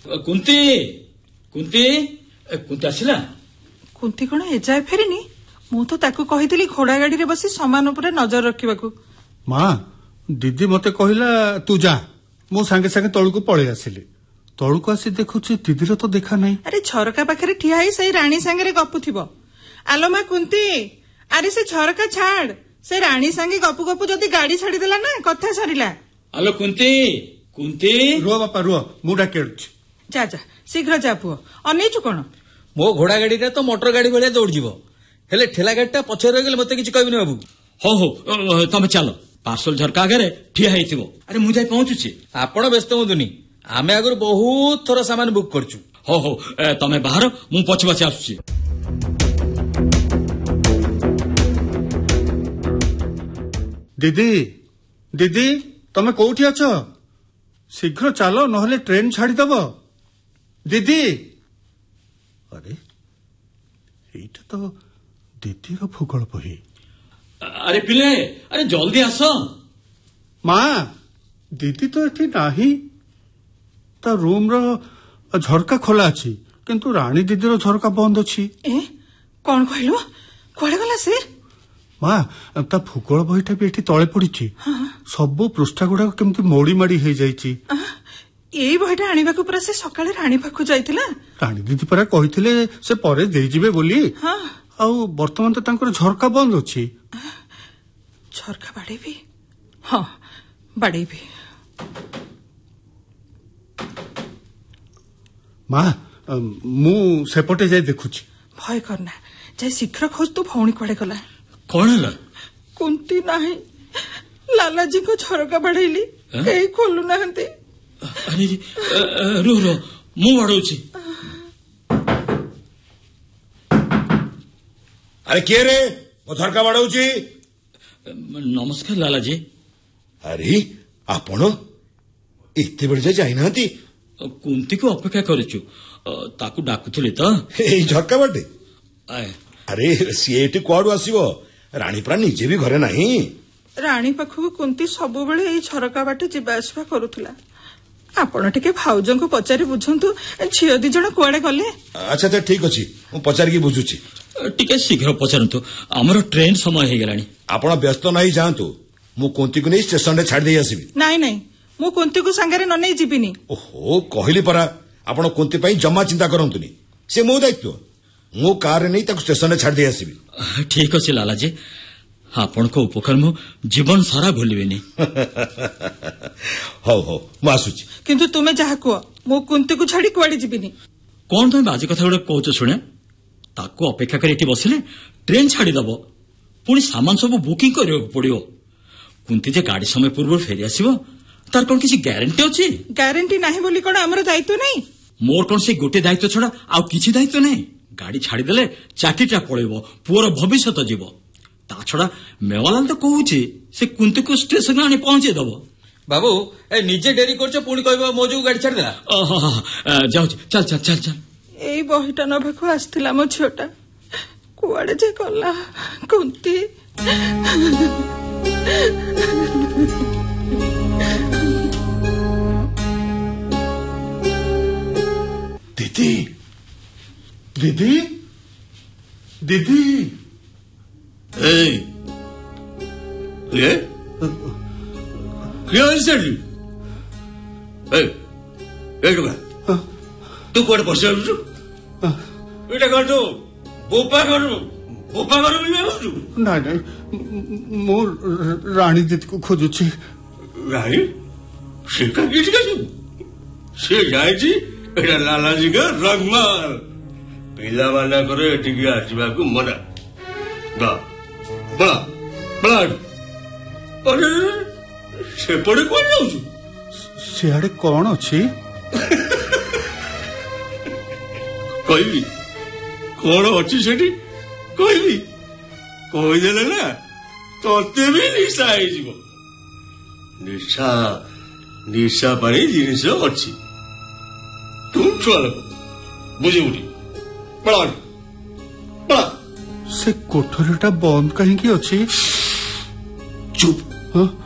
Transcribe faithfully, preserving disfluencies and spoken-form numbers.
कुंती कुंती कुंती आसिला कुंती कौन एजाए फेरिनी मु तो ताकू कहितली घोड़ा गाड़ी रे बसी समान ऊपर नजर रखिबाकू। माँ दीदी मते कहला तू जा मु सांगे सांगे तळुको पळे आसिली तळुको आसी देखुची दीदीर तो देखा नहीं। अरे झरका पाखरे ठिया ही सही रानी सांगे गपुथिबो। आलो मा कुंती अरे से झरका छाड़ से रानी सांगे गपु गपु जदि गाड़ी छाड़ी देला ना कथा सरिला। आलो कुंती कुंती रुआ बापा रुआ मुडा केडुची जा जा शीघ्र जा पुओ अनेचु कोन मो घोड़ा गाड़ी तो मोटर गाड़ी भाया दौड़ जीव हेले ठेला गाड़ी पछे रही मत कि कहबी बाबू। हो हो तमे चलो पार्सल झरका आगे ठिया हेतिबो। अरे मु जाई पहुंचुची आपण व्यस्त हुंतुनी आमे आगु बहुत थोर सामान बुक करचु। हो हो तमे बाहर मु पछ पछ आसुची। दीदी दीदी तमे कोठी अछ शीघ्र चलो नहले ट्रेन छाड़ी दबो दीदी। अरे एटा तो दीदी रो भूगोल बही। अरे पिले अरे जल्दी आस। माँ दीदी तो एठी नाही ता रूम रो झरका खोला अछि किंतु रानी दीदी रो झरका बंद अछि। ए कोन कहलो कोड़े गला से माँ ता भूगोल बहीटा भी एठी तळे पड़िछि सब पृष्ठा गुडा केमति मोड़ी माड़ी हे जाइछि। एई बहीटा आनिबाकू पुरा से सकाळे रानी पाखु जाइतिला रानी दीदी परा कहिथिले से परे देई जिवे बोली। हां आ वर्तमान तो तांकर झरका बंद अछि। झरका बाड़े भी हां बाड़े भी। माँ मु सेपटे जाय देखुछि। भय करना जाय शीघ्र खोज तू भौणी कोड़े गला। कौन है कुंती नहीं लालाजी को झरका बढ़ेली कहीं खोलु नाहंती। अरे रो रो मु बाड़ौछि। अरे किए रे मो झरका बाड़ौछि। नमस्कार लालाजी। अरे आपण एते बेर जाई नाहंती कुंती को अपेक्षा करिछु ताकू डाकुथली तो ए झरका बाटे। आए अरे सीएटी कोड आसीबो रानी प्रा निजे भी घरे नाही। रानी पाखु कुंती सब बेले एई झरका बाटे जिबा आसबा करूथला। आपण टिके भाउजन को पचारि बुझंतु छियो दी जण कोड़े गले। अच्छा अच्छा ठीक अछि मु पचारि की बुझुछि। टिके शीघ्र पचारंतु हमरो ट्रेन समय हे गेलानी। आपण व्यस्त नाही जानतु मु कुंती को नै स्टेशन रे छाड़ देई आसीबी। नाही नाही मु कुंती को संगे न नै जिबिनी। ओहो कहली परा आपण कुंती पई जम्मा चिंता करंतुनी से मो दायित्व मु कार रे नै ताको स्टेशन रे छाड़ देई आसीबी। ठीक अछि लालाजी आपण को उपकार मु जीवन सारा भूलिबेनी। हो हो मु आसुची किंतु तुमे जहा को मु कुंती को छाड़ी कोड़ी जिबिनी। कोन तुम बाजी कथा गुडा कहउछ सुने ताको अपेक्षा करी एठी बसिले ट्रेन छाड़ी दबो पुणी सामान सब बुकिंग करियो पड़ियो। कुंती जे गाड़ी समय पूर्व फेरी आसीबो तार कोन किसी गारंटी अछि। गारंटी नाही बोली कोन हमर दायित्व नै। मोर कोन से गोटे दायित्व छडा आ किछि दायित्व नै। गाड़ी छाड़ी देले चाकीटा पळेबो पुअर भविष्यत जीवो ता छडा मेवालाल तो कहउछि से कुंती को स्टेशन आनी पहुंचे दबो। बाबू ए निजे डेरी करछ पुणी कहबो मोजू गाड़ी छाड़ देला। जाउ चल चल चल चल। एई बहिटा नभाखु आस्थिला मो छियोटा कुआडे जे गला कुंती। दीदी दीदी दीदी ए ये क्या है ए ए का तू कोड पछल छु एटा कर दो बोपा करू बोपा करू भी ना ना मो रानी दीदी को खोजुछि। रानी से का किछ का से जाय छी एटा लालाजी का रंगमाल पिला वाला करे एटिके आसीबा को मना बा बा बा अरे से पड़े कोन जाउ छु सियाड़े कौन अछि कहबी कौन अच्छी सेठी कहबी कहीदेले ना तते भी निशा हो निशा निशा पाई जिनिस अच्छी तुम छुआ लोक बुझेबुनी पड़ा पड़ा से कोठरीटा बंद कहीं अच्छी चुप हाँ